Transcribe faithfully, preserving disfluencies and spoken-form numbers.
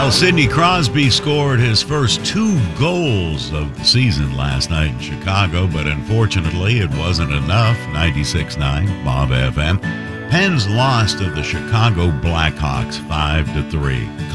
Well, Sidney Crosby scored his first two goals of the season last night in Chicago, but unfortunately it wasn't enough. ninety-six point nine Bob F M. Pens lost to the Chicago Blackhawks five to three.